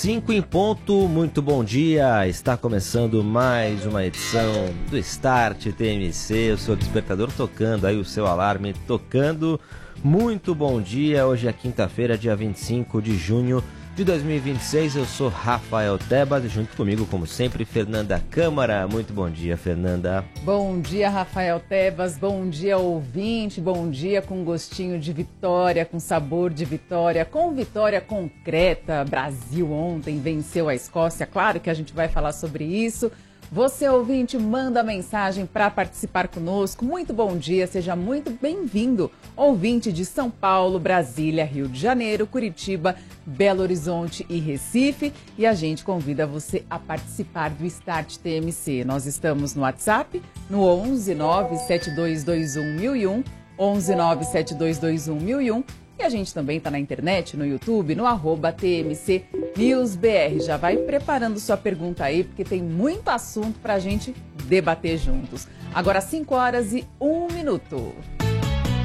5 em ponto, muito bom dia, está começando mais uma edição do Start TMC, o seu despertador tocando, aí o seu alarme tocando. Muito bom dia, hoje é quinta-feira, dia 25 de junho de 2026, eu sou Rafael Tebas e junto comigo, como sempre, Fernanda Câmara. Muito bom dia, Fernanda. Bom dia, Rafael Tebas, bom dia, ouvinte, bom dia com gostinho de vitória, com sabor de vitória, com vitória concreta. Brasil ontem venceu a Escócia, claro que a gente vai falar sobre isso. Você, ouvinte, manda mensagem para participar conosco. Muito bom dia, seja muito bem-vindo. Ouvinte de São Paulo, Brasília, Rio de Janeiro, Curitiba, Belo Horizonte e Recife. E a gente convida você a participar do Start TMC. Nós estamos no WhatsApp, no 11 97221 1001, 11 97221 1001. E a gente também está na internet, no YouTube, no @TMC NewsBR. Já vai preparando sua pergunta aí, porque tem muito assunto para a gente debater juntos. Agora 5 horas e 1 minuto.